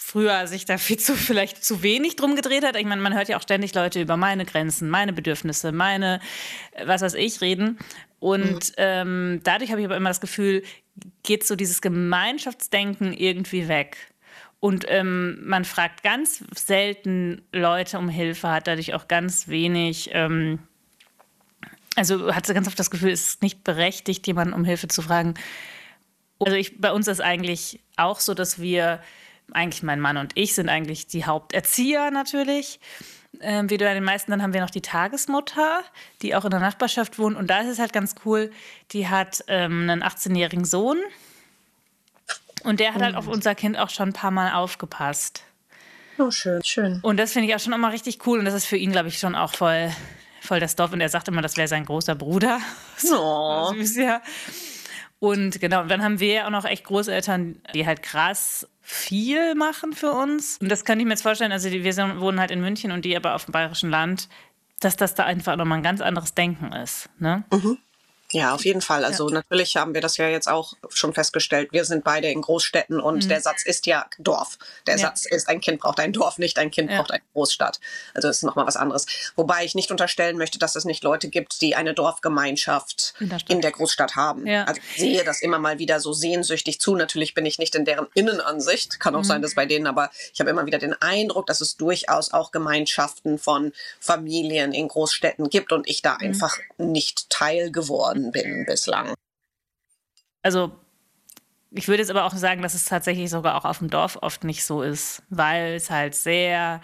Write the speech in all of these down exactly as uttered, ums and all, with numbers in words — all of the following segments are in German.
früher sich da viel zu, vielleicht zu wenig drum gedreht hat. Ich meine, man hört ja auch ständig Leute über meine Grenzen, meine Bedürfnisse, meine, was weiß ich, reden. Und mhm. ähm, dadurch habe ich aber immer das Gefühl, geht so dieses Gemeinschaftsdenken irgendwie weg. Und ähm, man fragt ganz selten Leute um Hilfe, hat dadurch auch ganz wenig, ähm, also hat ganz oft das Gefühl, es ist nicht berechtigt, jemanden um Hilfe zu fragen. Also ich, bei uns ist eigentlich auch so, dass wir, eigentlich mein Mann und ich sind eigentlich die Haupterzieher natürlich. Ähm, wie bei den meisten, dann haben wir noch die Tagesmutter, die auch in der Nachbarschaft wohnt. Und da ist es halt ganz cool, die hat ähm, einen achtzehnjährigen Sohn. Und der hat halt auf unser Kind auch schon ein paar Mal aufgepasst. Oh, schön, schön. Und das finde ich auch schon immer richtig cool. Und das ist für ihn, glaube ich, schon auch voll, voll das Dorf. Und er sagt immer, das wäre sein großer Bruder. Oh. Süß, ja. Und genau, und dann haben wir ja auch noch echt Großeltern, die halt krass viel machen für uns. Und das kann ich mir jetzt vorstellen, also die, wir sind, wohnen halt in München und die aber auf dem Bayerischen Land, dass das da einfach nochmal ein ganz anderes Denken ist. Ne? Mhm. Ja, auf jeden Fall. Also ja. Natürlich haben wir das ja jetzt auch schon festgestellt. Wir sind beide in Großstädten und mhm. der Satz ist ja Dorf. Der ja. Satz ist, ein Kind braucht ein Dorf, nicht ein Kind ja. braucht eine Großstadt. Also das ist nochmal was anderes. Wobei ich nicht unterstellen möchte, dass es nicht Leute gibt, die eine Dorfgemeinschaft in der, in der Großstadt haben. Ja. Also ich sehe das immer mal wieder so sehnsüchtig zu. Natürlich bin ich nicht in deren Innenansicht. Kann auch mhm. sein, dass bei denen, aber ich habe immer wieder den Eindruck, dass es durchaus auch Gemeinschaften von Familien in Großstädten gibt und ich da mhm. einfach nicht Teil geworden bin bislang. Also ich würde jetzt aber auch sagen, dass es tatsächlich sogar auch auf dem Dorf oft nicht so ist, weil es halt sehr,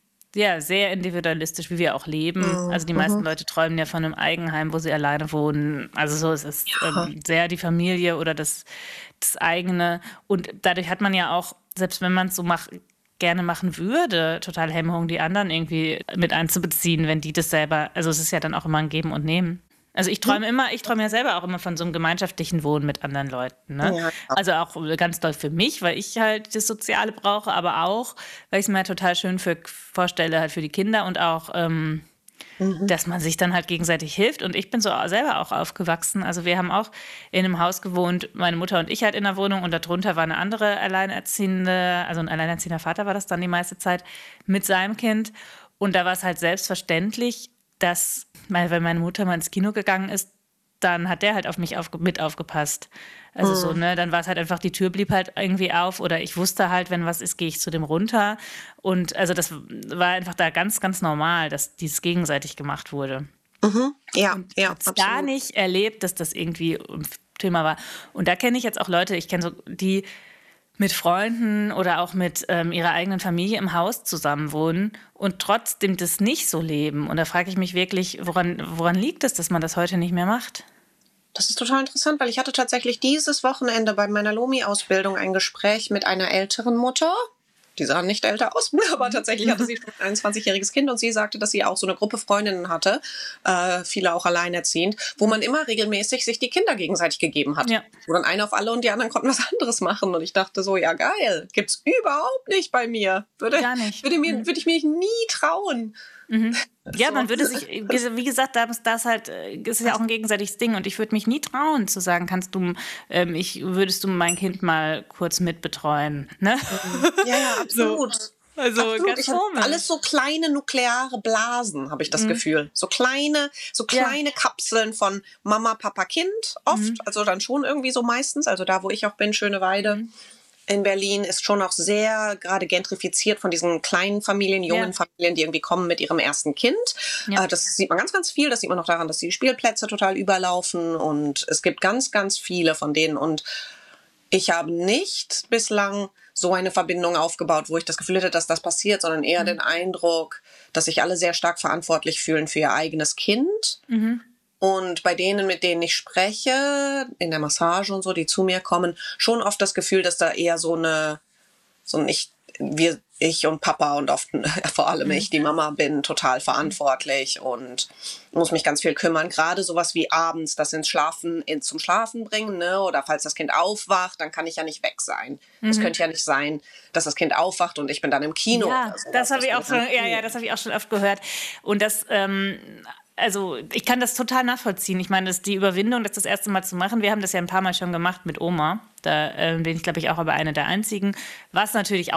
ja, sehr individualistisch, wie wir auch leben. Mhm. Also die meisten Leute träumen ja von einem Eigenheim, wo sie alleine wohnen. Also so ist es ja. ähm, sehr die Familie oder das, das eigene. Und dadurch hat man ja auch, selbst wenn man es so macht, gerne machen würde, total Hemmung, die anderen irgendwie mit einzubeziehen, wenn die das selber, also es ist ja dann auch immer ein Geben und Nehmen. Also ich träume immer, ich träume ja selber auch immer von so einem gemeinschaftlichen Wohnen mit anderen Leuten. Ne? Ja. Also auch ganz doll für mich, weil ich halt das Soziale brauche, aber auch, weil ich es mir halt total schön für, vorstelle, halt für die Kinder und auch, ähm, mhm. dass man sich dann halt gegenseitig hilft. Und ich bin so selber auch aufgewachsen. Also wir haben auch in einem Haus gewohnt, meine Mutter und ich halt in der Wohnung und darunter war eine andere Alleinerziehende, also ein alleinerziehender Vater war das dann die meiste Zeit mit seinem Kind. Und da war es halt selbstverständlich, dass, weil wenn meine Mutter mal ins Kino gegangen ist, dann hat der halt auf mich auf, mit aufgepasst. Also mhm. so, ne, dann war es halt einfach, die Tür blieb halt irgendwie auf oder ich wusste halt, wenn was ist, gehe ich zu dem runter. Und also das war einfach da ganz, ganz normal, dass dies gegenseitig gemacht wurde. Mhm. Ja, und ja, absolut. Gar nicht erlebt, dass das irgendwie ein Thema war. Und da kenne ich jetzt auch Leute, ich kenne so, die mit Freunden oder auch mit ähm, ihrer eigenen Familie im Haus zusammenwohnen und trotzdem das nicht so leben. Und da frage ich mich wirklich, woran, woran liegt es, dass man das heute nicht mehr macht? Das ist total interessant, weil ich hatte tatsächlich dieses Wochenende bei meiner Lomi-Ausbildung ein Gespräch mit einer älteren Mutter. Die sah nicht älter aus, aber tatsächlich hatte sie schon ein einundzwanzigjähriges Kind und sie sagte, dass sie auch so eine Gruppe Freundinnen hatte, äh, viele auch alleinerziehend, wo man immer regelmäßig sich die Kinder gegenseitig gegeben hat. Ja. Wo dann einer auf alle und die anderen konnten was anderes machen. Und ich dachte so, ja geil, gibt's überhaupt nicht bei mir. Würde, Gar nicht. Würde, mir, würde ich mir nie trauen. Mhm. Ja, man würde sich, wie gesagt, das, das halt, das ist ja auch ein gegenseitiges Ding und ich würde mich nie trauen zu sagen, kannst du, ähm, ich, würdest du mein Kind mal kurz mitbetreuen, ne? Ja, ja, absolut. So. Also absolut. ganz ich komisch. Alles so kleine nukleare Blasen, habe ich das mhm. Gefühl. So kleine, so kleine ja. Kapseln von Mama, Papa, Kind oft, mhm. also dann schon irgendwie so meistens, also da, wo ich auch bin, Schöneweide. Mhm. In Berlin ist schon auch sehr gerade gentrifiziert von diesen kleinen Familien, jungen ja. Familien, die irgendwie kommen mit ihrem ersten Kind. Ja. Das sieht man ganz, ganz viel. Das sieht man auch daran, dass die Spielplätze total überlaufen. Und es gibt ganz, ganz viele von denen. Und ich habe nicht bislang so eine Verbindung aufgebaut, wo ich das Gefühl hätte, dass das passiert, sondern eher mhm. den Eindruck, dass sich alle sehr stark verantwortlich fühlen für ihr eigenes Kind. Mhm. Und bei denen, mit denen ich spreche, in der Massage und so, die zu mir kommen, schon oft das Gefühl, dass da eher so eine, so ein ich, wir, ich und Papa und oft vor allem ich, die Mama, bin total verantwortlich und muss mich ganz viel kümmern. Gerade sowas wie abends, das ins Schlafen, ins zum Schlafen bringen, ne? Oder falls das Kind aufwacht, dann kann ich ja nicht weg sein. Es mhm. könnte ja nicht sein, dass das Kind aufwacht und ich bin dann im Kino. Ja, oder so. das habe ich auch schon, ja, ja, das habe ich auch schon oft gehört. Und das, ähm, Also ich kann das total nachvollziehen. Ich meine, das ist die Überwindung, das das erste Mal zu machen. Wir haben das ja ein paar Mal schon gemacht mit Oma. Da äh, bin ich, glaube ich, auch aber eine der einzigen. Was natürlich auch